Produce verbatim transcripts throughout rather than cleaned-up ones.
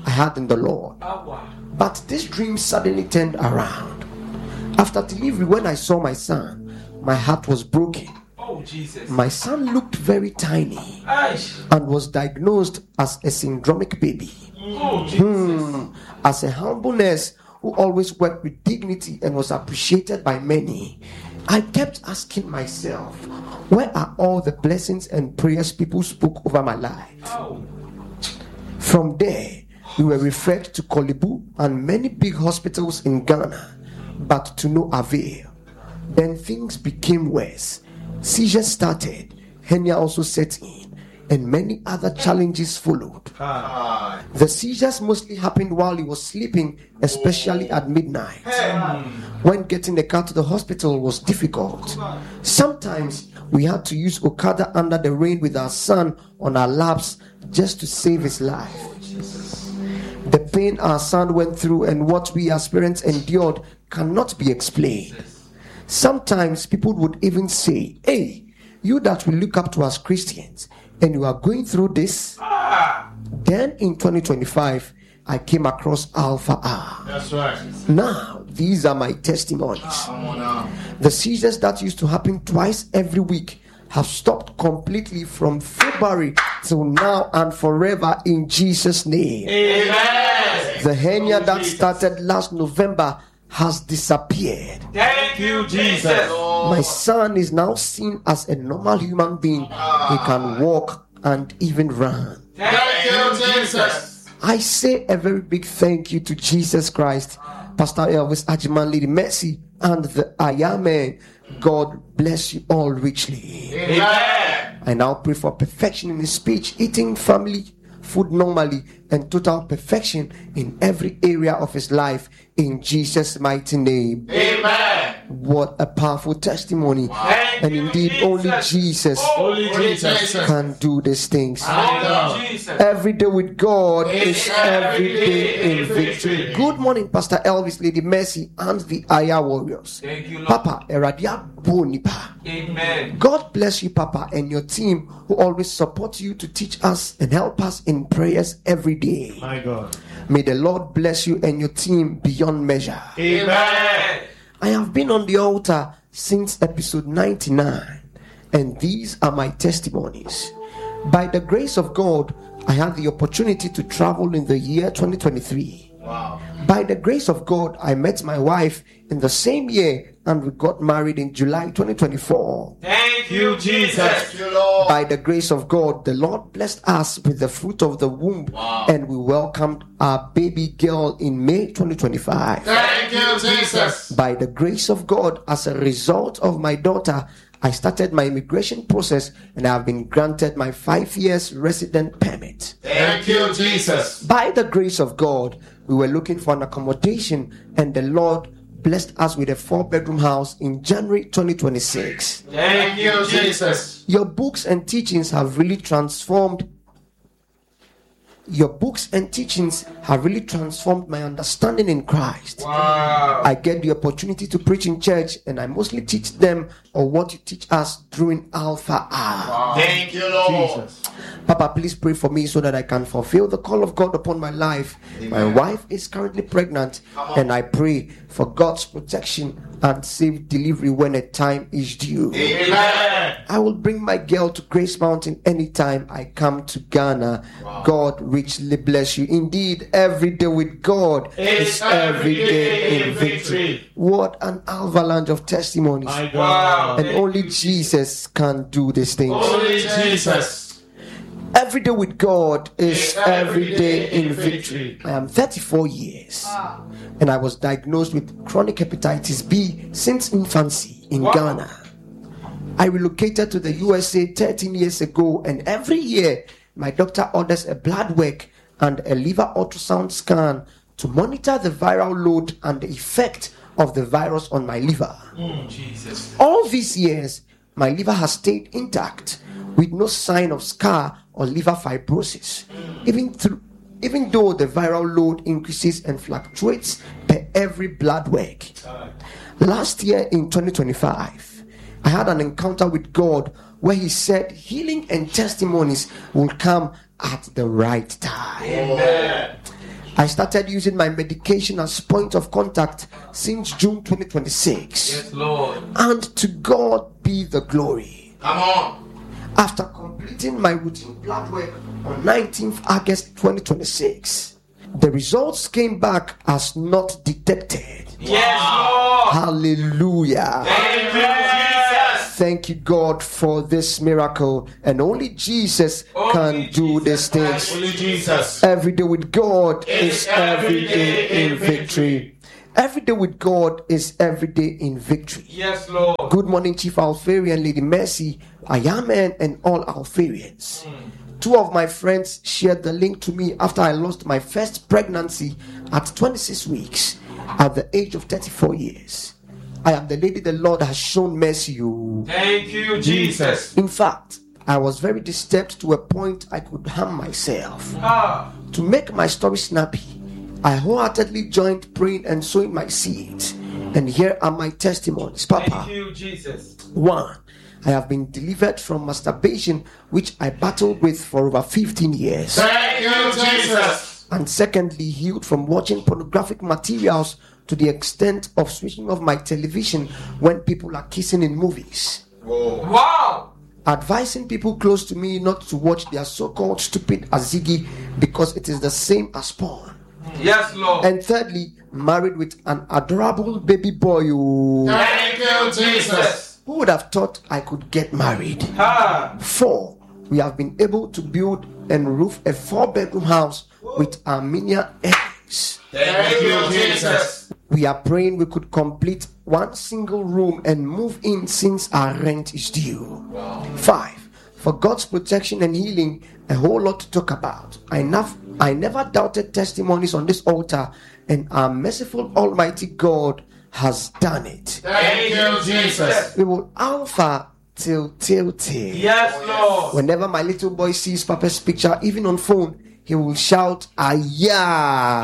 I had in the Lord. But this dream suddenly turned around. After delivery, when I saw my son, my heart was broken. Oh, Jesus. My son looked very tiny Aish. and was diagnosed as a syndromic baby. Oh, Jesus. Hmm. As a humble nurse who always worked with dignity and was appreciated by many, I kept asking myself, where are all the blessings and prayers people spoke over my life? Oh. From there, we were referred to Kolibu and many big hospitals in Ghana, but to no avail. Then things became worse. Seizures started, hernia also set in, and many other challenges followed. Ah. The seizures mostly happened while he was sleeping, especially at midnight, Hey. when getting the car to the hospital was difficult. Sometimes we had to use Okada under the rain with our son on our laps just to save his life. The pain our son went through and what we as parents endured cannot be explained. Sometimes people would even say, hey, you that we look up to as Christians, and you are going through this. Ah. Then in twenty twenty-five, I came across Alpha R. That's right. Now, these are my testimonies. Come on now. The seizures that used to happen twice every week have stopped completely from February till now and forever in Jesus' name. Amen. The hernia Oh, that Jesus. started last November has disappeared. Thank you, Jesus. My son is now seen as a normal human being. He can walk and even run. Thank you, Jesus. I say a very big thank you to Jesus Christ, Pastor Elvis Ajiman, Lady Mercy, and the I Am Man. God bless you all richly. Amen. I now pray for perfection in his speech, eating family food normally, and total perfection in every area of his life in Jesus' mighty name. Amen. What a powerful testimony. Thank And you, indeed, Jesus. only Jesus Only Jesus. can do these things. Only Jesus. Every day with God It's is every day in victory. victory. Good morning, Pastor Elvis, Lady Mercy, and the Aya Warriors. Thank you, Lord. Papa, Eradia Bonipa. Amen. God bless you, Papa, and your team who always support you to teach us and help us in prayers every day. My God. May the Lord bless you and your team beyond measure. Amen. I have been on the altar since episode ninety-nine, and these are my testimonies. By the grace of God, I had the opportunity to travel in the year twenty twenty-three. Wow. By the grace of God, I met my wife in the same year and we got married in July twenty twenty-four. Thank you, Jesus. By the grace of God, the Lord blessed us with the fruit of the womb, Wow. and we welcomed our baby girl in May twenty twenty-five. Thank you, Jesus. By the grace of God, as a result of my daughter, I started my immigration process and I have been granted my five years resident permit. Thank you, Jesus. By the grace of God, we were looking for an accommodation and the Lord blessed us with a four bedroom house in January twenty twenty-six. Thank you, Jesus. Your books and teachings have really transformed Your books and teachings have really transformed my understanding in Christ. Wow. I get the opportunity to preach in church, and I mostly teach them on what you teach us during Alpha R. Thank you, Lord. Jesus. Papa, please pray for me so that I can fulfill the call of God upon my life. My wife is currently pregnant, and I pray for God's protection and safe delivery when a time is due. Amen. I will bring my girl to Grace Mountain anytime I come to Ghana. God richly bless you. Indeed, every day with God Is every day in victory. What an avalanche of testimonies. My God. Wow. And only Jesus can do these things. Only Jesus. Every day with God is Is every day in victory. I am thirty-four years and I was diagnosed with chronic hepatitis B since infancy in Wow. Ghana. I relocated to the U S A thirteen years ago, and every year my doctor orders a blood work and a liver ultrasound scan to monitor the viral load and the effect of the virus on my liver. Mm, Jesus. All these years, my liver has stayed intact with no sign of scar or liver fibrosis, even through even though the viral load increases and fluctuates per every blood work. Last year in twenty twenty-five, I had an encounter with God where He said healing and testimonies will come at the right time. Amen. I started using my medication as point of contact since June twenty twenty-six. Yes, Lord. And to God be the glory. Come on. After completing my routine blood work on nineteenth August twenty twenty-six, the results came back as not detected. Yes, Lord. Hallelujah. Thank you, Jesus. Thank you, God, for this miracle. And only Jesus Only can do Jesus these things. Only Jesus. Every day with God Is is every every day day in in victory. Every day with God is every day in victory. Yes, Lord. Good morning, Chief Alpharian, Lady Mercy, Ayaman, and all Alpharians. Two of my friends shared the link to me after I lost my first pregnancy at twenty-six weeks at the age of thirty-four years. I am the lady the Lord has shown mercy. Oh. Thank you, Jesus. In fact, I was very disturbed to a point I could harm myself. Ah. To make my story snappy, I wholeheartedly joined praying and sowing my seeds. And here are my testimonies. Papa, Thank you, Jesus. one, I have been delivered from masturbation, which I battled with for over fifteen years. Thank you, Jesus. And secondly, healed from watching pornographic materials to the extent of switching off my television when people are kissing in movies. Wow. Advising people close to me not to watch their so-called stupid azigi because it is the same as porn. Yes, Lord. And thirdly, married with an adorable baby boy. Oh. Thank you, Jesus. Who would have thought I could get married? Ah. Four, we have been able to build and roof a four-bedroom house with Armenian eggs. Thank you, Jesus. We are praying we could complete one single room and move in since our rent is due. Five, for God's protection and healing, a whole lot to talk about. I, nav- I never doubted testimonies on this altar, and our merciful Almighty God has done it. Thank you, Jesus. We will alpha till till till. Yes, Lord. Whenever my little boy sees Papa's picture, even on phone, he will shout, "Ayah!"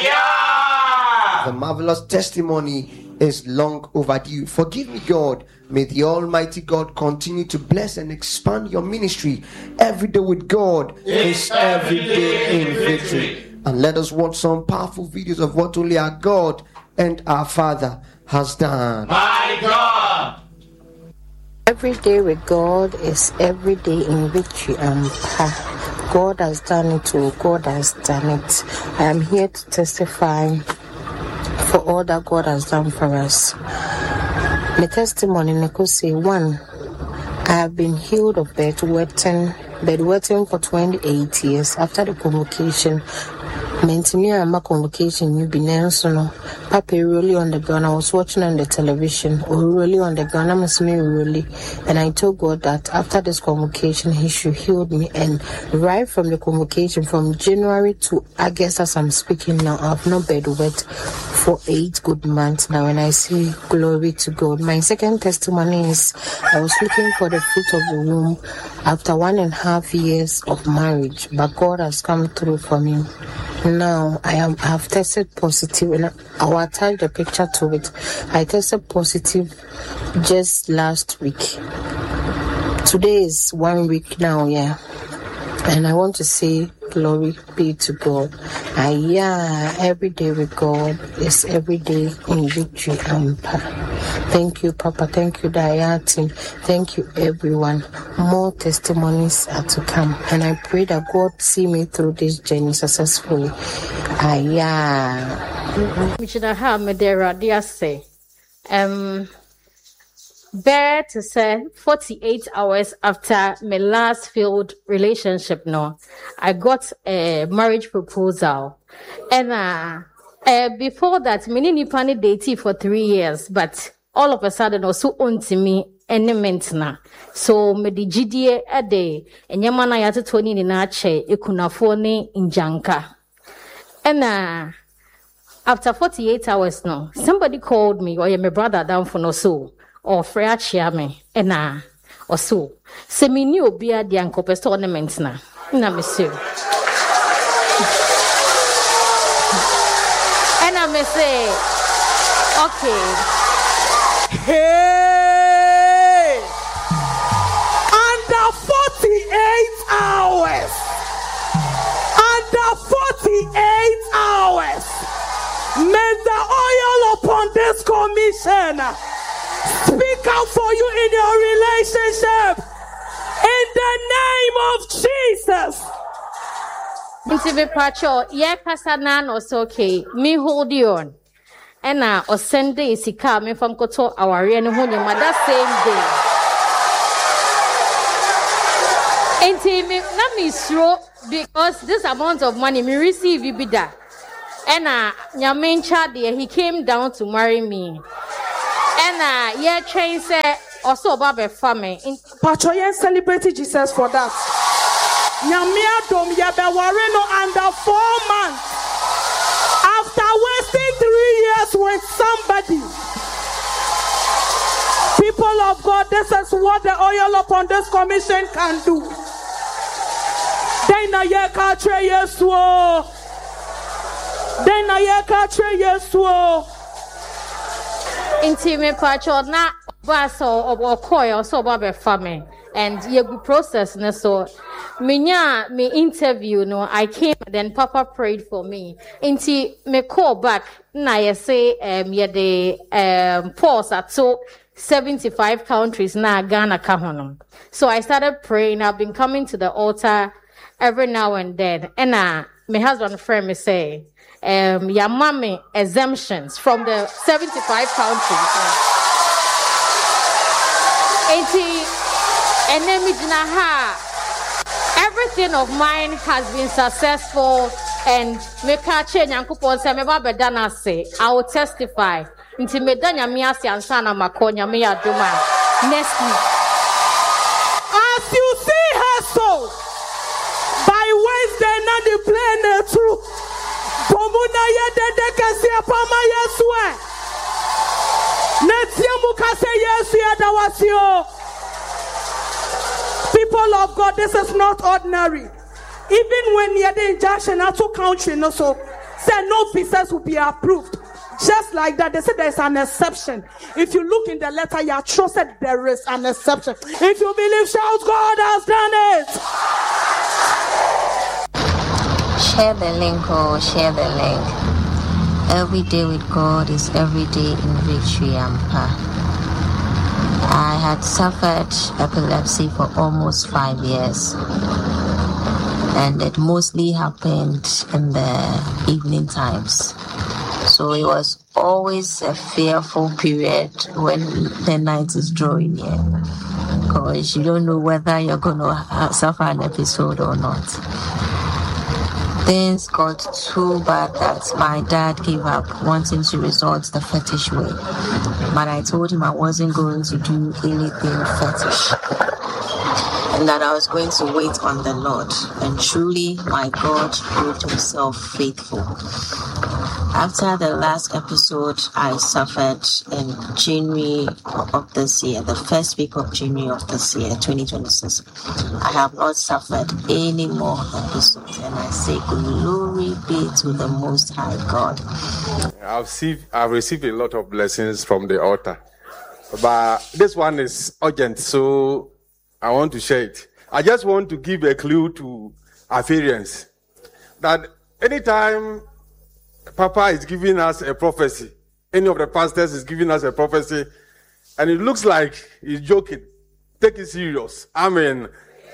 Ayah! The marvelous testimony is long overdue. Forgive me, God. May the Almighty God continue to bless and expand your ministry. Every day with God is every day in victory. And let us watch some powerful videos of what only our God and our Father has done. My God. Every day with God is every day in victory and power. God has done it too. God has done it. I am here to testify for all that God has done for us. The testimony, I could say, one, I have been healed of bedwetting, bedwetting for twenty-eight years after the convocation. Mentally, I'm a convocation. You've been answering. Papa really on the ground. I was watching on the television. Or really on the ground. I'm assuming really. And I told God that after this convocation, He should heal me. And right from the convocation, from January to August, as I'm speaking now, I've not bed wet for eight good months now. And I say glory to God. My second testimony is I was looking for the fruit of the womb after one and a half years of marriage, but God has come through for me. Now I am I have tested positive, and I will attach the picture to it. I tested positive just last week. Today is one week now, yeah. And I want to say glory be to God. Ah, yeah, every day with God is every day in victory and power. Thank you, Papa. Thank you, Daya team. Thank you, everyone. More testimonies are to come. And I pray that God see me through this journey successfully. Ah, yeah. Michida ha medera dia say. Um Bear to say forty-eight hours after my last failed relationship, no, I got a marriage proposal. And uh, uh before that, many nipani dated for three years, but all of a sudden also on to me any mentna. So me di G D A a day, and yamana yata twenty ni na che ikunafone injanka. And uh after forty-eight hours, no, somebody called me, or my brother down for no so. Or Freya Chiame, and I, or so. Semi new beer, the uncle pest ornaments now. Na, monsieur. And I may say, okay. Hey! Under forty-eight hours! Under forty-eight hours! May the oil upon this commission speak out for you in your relationship. In the name of Jesus. Nti me pacho ye kasa na no so okay me hold you on and na o send isika me fam koto aware ne ho nyama that same day. Nti me na me sro because this amount of money me receive it be that. And na nyame ncha de he came down to marry me. And na ye train say also about be family. Pacho ye celebrate Jesus for that. Nyamia dom yebe wareno under four months after wasting three years with somebody. People of God, this is what the oil upon this commission can do. Then ye katre yesuo. Then ye katre yesuo. Intimate pacho na baso or coil so babe family. And you go process na so minya me interview no I came then Papa prayed for me inti me call back na ye say um ye de um pause at so seventy-five countries na Ghana ka hono. So I started praying. I've been coming to the altar every now and then, and uh my husband friend me say um ya mommy exemptions from the seventy-five countries. eighty And then everything of mine has been successful and make a change and coupon say me ba dana say I will testify until me danya mi asi ansana makonya me aduma next week. As you see her so by Wednesday na the plane through pomuna ye de de kasi apama yeswe netia mukase yesu ya dawasio. People of God, this is not ordinary. Even when you're the injunction out to country, no so say no visas will be approved. Just like that, they said there's an exception. If you look in the letter, you are trusted there is an exception. If you believe, shout, God has done it. Share the link or share the link. Every day with God is every day in victory and power. I had suffered epilepsy for almost five years, and it mostly happened in the evening times. So it was always a fearful period when the night is drawing near, because you don't know whether you're going to suffer an episode or not. Things got too bad that my dad gave up wanting to resort the fetish way. But I told him I wasn't going to do anything fetish, and that I was going to wait on the Lord. And truly, my God proved himself faithful. After the last episode I suffered in January of this year, the first week of January of this year, twenty twenty-six, I have not suffered any more episodes, and I say glory be to the Most High God. I've received, I've received a lot of blessings from the altar, but this one is urgent, so I want to share it. I just want to give a clue to Afarians that anytime Papa is giving us a prophecy, any of the pastors is giving us a prophecy, and it looks like he's joking, take it serious. Amen.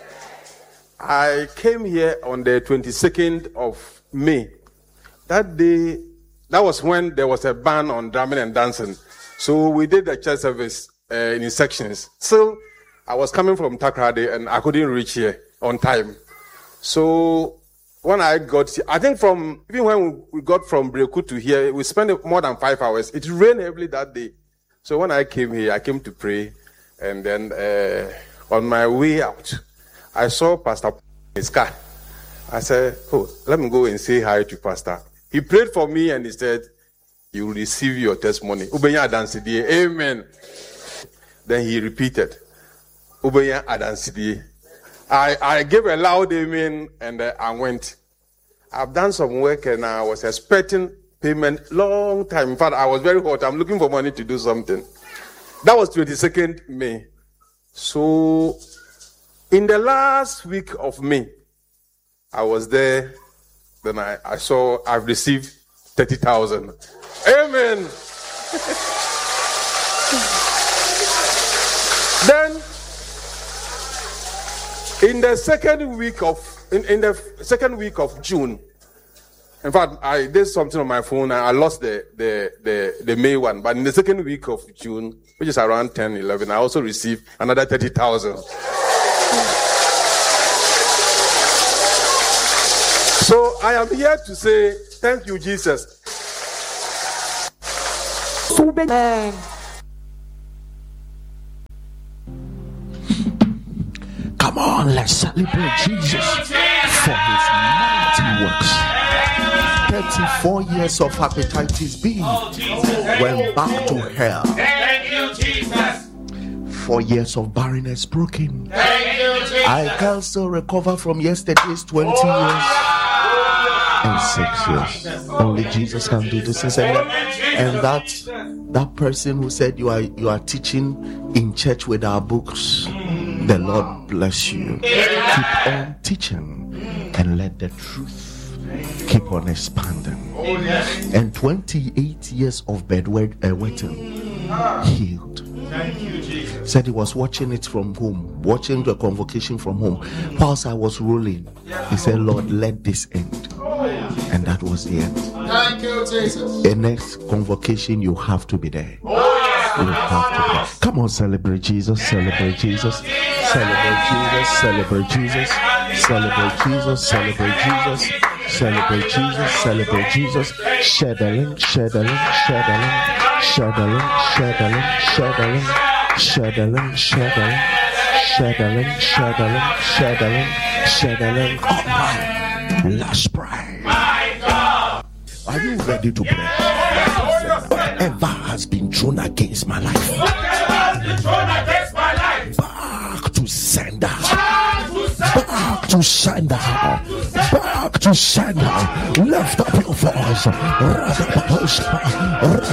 I came here on the twenty-second of May. That day, that was when there was a ban on drumming and dancing. So we did the church service uh, in sections. So I was coming from Takrade and I couldn't reach here on time. So when I got here, I think from, even when we got from Breku to here, we spent more than five hours. It rained heavily that day. So when I came here, I came to pray. And then uh, on my way out, I saw Pastor in his car. I said, oh, let me go and say hi to Pastor. He prayed for me and he said, you will receive your testimony. Ubenya Adansidie. Amen. Then he repeated, Ubenya Adansidie. I, I gave a loud amen and uh, I went. I've done some work and I was expecting payment long time. In fact, I was very hot. I'm looking for money to do something. That was twenty-second May. So in the last week of May, I was there. Then I, I saw I've received thirty thousand. Amen. Then, in the second week of in, in the second week of June, in fact, I did something on my phone and I lost the, the, the, the May one. But in the second week of June, which is around ten, eleven, I also received another thirty thousand. So I am here to say, thank you, Jesus. Come on, let's celebrate Jesus for his mighty works. thirty-four years of hepatitis B went back to hell. Thank you, Jesus. Four years of barrenness broken. Thank you, Jesus. I can still recover from yesterday's twenty years and six years. Only Jesus can do this. And, and that that person who said you are you are teaching in church with our books, the Lord bless you. Keep on teaching and let the truth keep on expanding. And twenty-eight years of bedwetting healed. Thank you, Jesus. Said he was watching it from home, watching the convocation from home. Whilst I was rolling, he said, Lord, let this end. And that was the end. Thank you, Jesus. The next convocation, you have to be there. You have to be. Come on, celebrate Jesus, celebrate Jesus, celebrate Jesus, celebrate Jesus, celebrate Jesus, celebrate Jesus, celebrate Jesus, celebrate Jesus. Share the link, share the link, share the link. Share the link, share the link, share the link, share the link, share the link, share the link, share the link, share the link, share the link. All right, let's pray. Are you ready to pray? Whatever has been thrown against my life, back to sender. Back to sender. Back to sender. Lift up your voice.